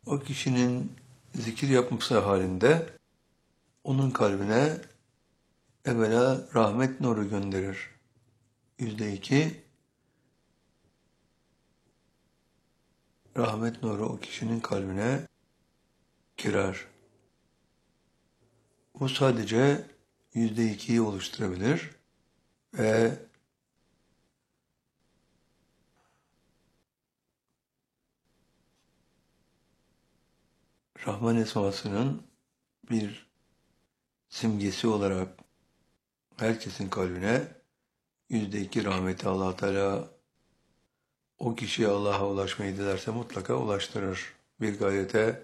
O kişinin zikir yapması halinde onun kalbine evvela rahmet nuru gönderir. 2, rahmet nuru o kişinin kalbine girer. Bu sadece %2'yi oluşturabilir ve Rahman esmasının bir simgesi olarak herkesin kalbine %2 rahmeti Allah Teala o kişiye Allah'a ulaşmayı dilerse mutlaka ulaştırır. Bir gayrete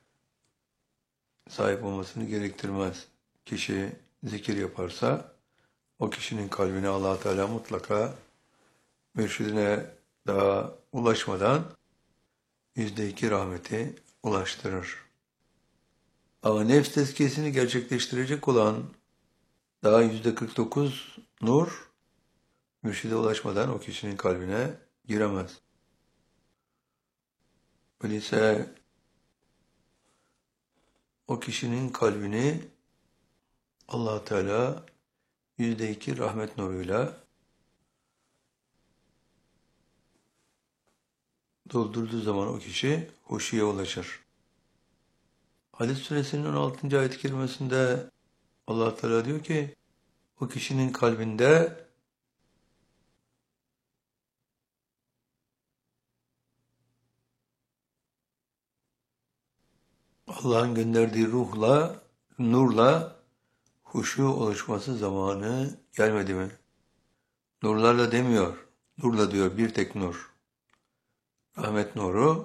sahip olmasını gerektirmez. Kişi zikir yaparsa o kişinin kalbine Allah Teala mutlaka mürşidine daha ulaşmadan %2 rahmeti ulaştırır. Ama nefs tezkiyesini gerçekleştirecek olan daha %49 nur mürşide ulaşmadan o kişinin kalbine giremez. Öyleyse o kişinin kalbini Allah Teala %2 rahmet nuruyla doldurduğu zaman o kişi huşuya ulaşır. Hadis suresinin 16. ayet-i kerimesinde Allah Teala diyor ki o kişinin kalbinde Allah'ın gönderdiği ruhla, nurla huşu oluşması zamanı gelmedi mi? Nurlarla demiyor. Nurla diyor, bir tek nur. Rahmet nuru